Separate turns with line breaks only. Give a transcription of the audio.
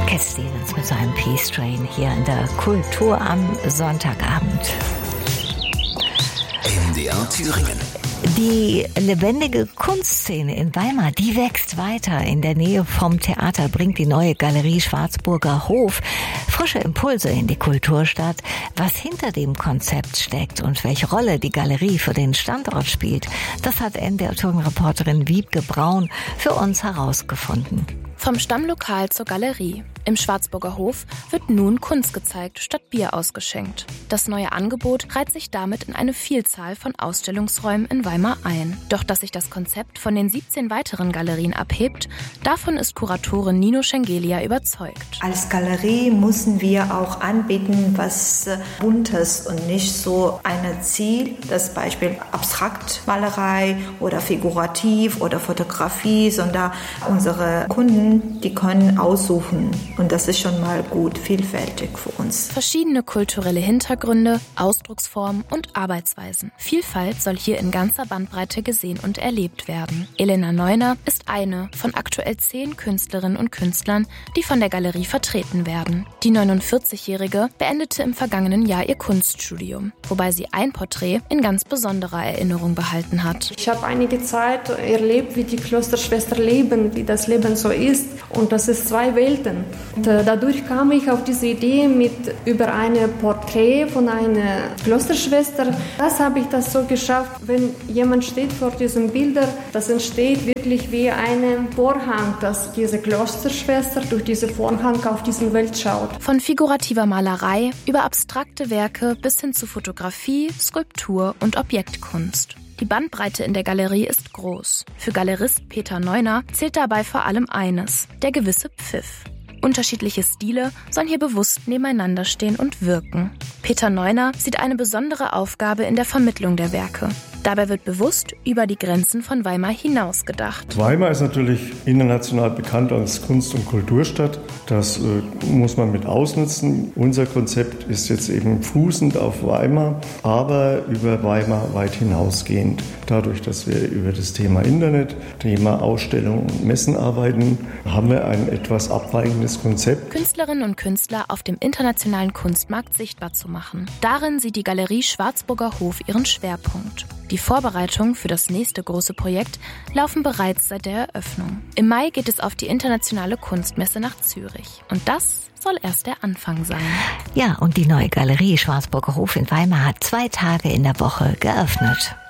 Cat Stevens mit seinem Peace Train hier in der Kultur am Sonntagabend.
MDR Thüringen.
Die lebendige Kunstszene in Weimar, die wächst weiter. In der Nähe vom Theater bringt die neue Galerie Schwarzburger Hof frische Impulse in die Kulturstadt. Was hinter dem Konzept steckt und welche Rolle die Galerie für den Standort spielt, das hat MDR Thüringen-Reporterin Wiebke Braun für uns herausgefunden.
Vom Stammlokal zur Galerie. Im Schwarzburger Hof wird nun Kunst gezeigt, statt Bier ausgeschenkt. Das neue Angebot reiht sich damit in eine Vielzahl von Ausstellungsräumen in Weimar ein. Doch dass sich das Konzept von den 17 weiteren Galerien abhebt, davon ist Kuratorin Nino Schengelia überzeugt.
Als Galerie müssen wir auch anbieten, was Buntes und nicht so ein Ziel, das Beispiel Abstraktmalerei oder Figurativ oder Fotografie, sondern unsere Kunden, die können aussuchen. Und das ist schon mal gut, vielfältig für uns.
Verschiedene kulturelle Hintergründe, Ausdrucksformen und Arbeitsweisen. Vielfalt soll hier in ganzer Bandbreite gesehen und erlebt werden. Elena Neuner ist eine von aktuell 10 Künstlerinnen und Künstlern, die von der Galerie vertreten werden. Die 49-Jährige beendete im vergangenen Jahr ihr Kunststudium, wobei sie ein Porträt in ganz besonderer Erinnerung behalten hat.
Ich habe einige Zeit erlebt, wie die Klosterschwestern leben, wie das Leben so ist. Und das ist 2 Welten. Und dadurch kam ich auf diese Idee über ein Porträt von einer Klosterschwester. Das habe ich das so geschafft, wenn jemand steht vor diesen Bildern, das entsteht wirklich wie ein Vorhang, dass diese Klosterschwester durch diesen Vorhang auf diese Welt schaut.
Von figurativer Malerei über abstrakte Werke bis hin zu Fotografie, Skulptur und Objektkunst. Die Bandbreite in der Galerie ist groß. Für Galerist Peter Neuner zählt dabei vor allem eines, der gewisse Pfiff. Unterschiedliche Stile sollen hier bewusst nebeneinander stehen und wirken. Peter Neuner sieht eine besondere Aufgabe in der Vermittlung der Werke. Dabei wird bewusst über die Grenzen von Weimar hinaus gedacht.
Weimar ist natürlich international bekannt als Kunst- und Kulturstadt. Das muss man mit ausnutzen. Unser Konzept ist jetzt eben fußend auf Weimar, aber über Weimar weit hinausgehend. Dadurch, dass wir über das Thema Internet, Thema Ausstellungen und Messen arbeiten, haben wir ein etwas abweichendes Konzept.
Künstlerinnen und Künstler auf dem internationalen Kunstmarkt sichtbar zu machen. Darin sieht die Galerie Schwarzburger Hof ihren Schwerpunkt. Die Vorbereitungen für das nächste große Projekt laufen bereits seit der Eröffnung. Im Mai geht es auf die internationale Kunstmesse nach Zürich. Und das soll erst der Anfang sein.
Ja, und die neue Galerie Schwarzburger Hof in Weimar hat 2 Tage in der Woche geöffnet.